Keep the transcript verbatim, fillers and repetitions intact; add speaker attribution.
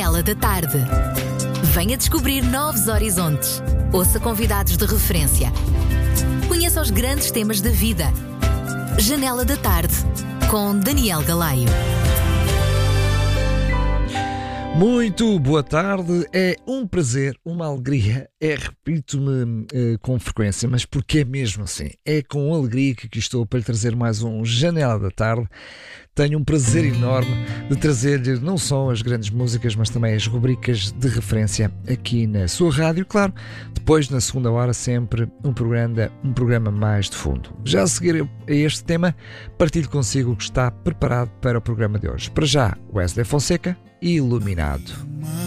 Speaker 1: Janela da Tarde. Venha descobrir novos horizontes. Ouça convidados de referência. Conheça os grandes temas da vida. Janela da Tarde, com Daniel Galaio.
Speaker 2: Muito boa tarde, é um prazer, uma alegria, é, repito-me uh, com frequência, mas porque é mesmo assim, é com alegria que aqui estou para lhe trazer mais um Janela da Tarde. Tenho um prazer enorme de trazer-lhe não só as grandes músicas, mas também as rubricas de referência aqui na sua rádio. Claro, depois na segunda hora sempre um programa, um programa mais de fundo. Já a seguir a este tema, partilho consigo o que está preparado para o programa de hoje. Para já, Wesley Fonseca, Iluminado.